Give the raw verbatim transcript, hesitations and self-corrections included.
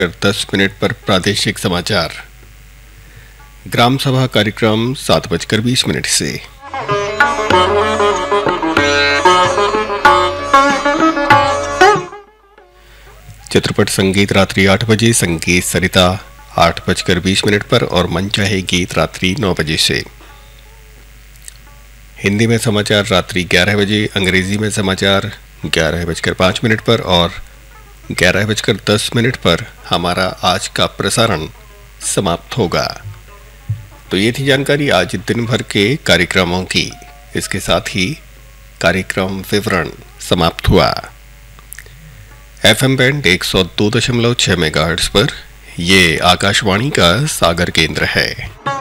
दस मिनट पर प्रादेशिक समाचार। ग्राम सभा कार्यक्रम सात बजकर बीस मिनट से। चित्रपट संगीत रात्रि आठ बजे, संगीत सरिता आठ बजकर बीस मिनट पर और मन चाहे गीत रात्रि नौ बजे से। हिंदी में समाचार रात्रि ग्यारह बजे, अंग्रेजी में समाचार ग्यारह बजकर पाँच मिनट पर और ग्यारह बजकर दस मिनट पर हमारा आज का प्रसारण समाप्त होगा। तो ये थी जानकारी आज दिन भर के कार्यक्रमों की। इसके साथ ही कार्यक्रम विवरण समाप्त हुआ। एफएम बैंड एक सौ दो दशमलव छह मेगाहर्ट्ज पर यह आकाशवाणी का सागर केंद्र है।